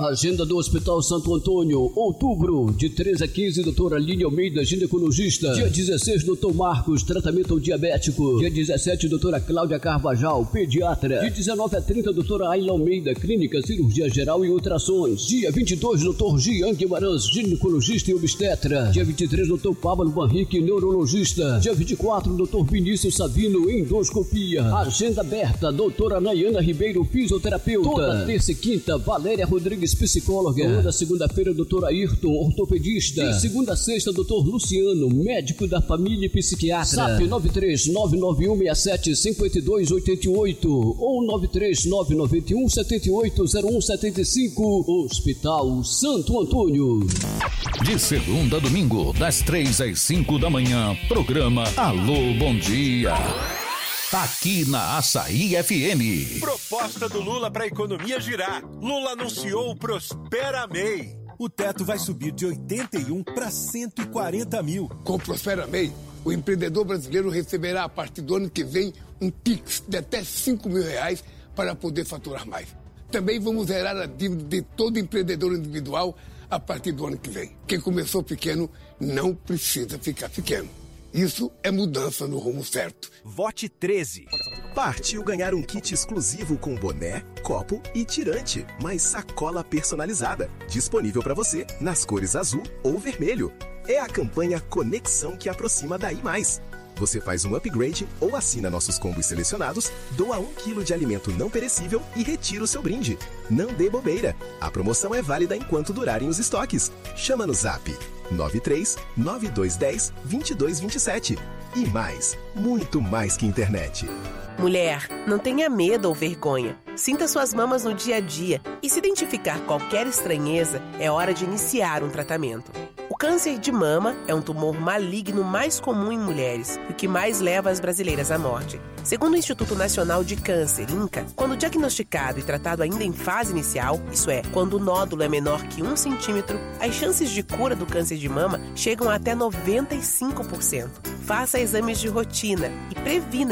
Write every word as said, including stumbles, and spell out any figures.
Agenda do Hospital Santo Antônio, outubro, de treze a quinze, doutora Aline Almeida, ginecologista. Dia dezesseis, doutor Marcos, tratamento diabético. Dia dezessete, doutora Cláudia Carvajal, pediatra. Dia dezenove a trinta, doutora Ayla Almeida, clínica, cirurgia geral e ultrassons. Dia vinte e dois, doutor Gian Guimarães, ginecologista e obstetra. Dia vinte e três, doutor Pablo Banrique, neurologista. Dia vinte e quatro, doutor Vinícius Savino, endoscopia. Agenda aberta, doutora Nayana Ribeiro, fisioterapeuta. Toda terça e quinta, Valéria Rodrigues, psicóloga. Toda segunda-feira, doutor Ayrton, ortopedista. De segunda a sexta, doutor Luciano, médico da família e psiquiatra. SAP nove três nove nove um seis sete cinco dois oito oito ou nove três nove nove um sete oito zero um sete cinco. Hospital Santo Antônio. De segunda a domingo, das três às cinco da manhã, programa Alô Bom Dia. Aqui na Açaí F M. Proposta do Lula para a economia girar. Lula anunciou o Prospera M E I. O teto vai subir de oitenta e um para cento e quarenta mil. Com o Prospera M E I, o empreendedor brasileiro receberá a partir do ano que vem um Pix de até cinco mil reais para poder faturar mais. Também vamos zerar a dívida de todo empreendedor individual a partir do ano que vem. Quem começou pequeno não precisa ficar pequeno. Isso é mudança no rumo certo. Vote treze. Partiu ganhar um kit exclusivo com boné, copo e tirante, mais sacola personalizada. Disponível para você nas cores azul ou vermelho. É a campanha Conexão que aproxima daí mais. Você faz um upgrade ou assina nossos combos selecionados, doa um quilo de alimento não perecível e retira o seu brinde. Não dê bobeira. A promoção é válida enquanto durarem os estoques. Chama no Zap nove três nove dois um zero dois dois dois sete. E mais, muito mais que internet. Mulher, não tenha medo ou vergonha. Sinta suas mamas no dia a dia e se identificar qualquer estranheza, é hora de iniciar um tratamento. O câncer de mama é um tumor maligno mais comum em mulheres e o que mais leva as brasileiras à morte. Segundo o Instituto Nacional de Câncer, INCA, quando diagnosticado e tratado ainda em fase inicial, isso é, quando o nódulo é menor que um centímetro, as chances de cura do câncer de mama chegam a até noventa e cinco por cento. Faça exames de rotina e previna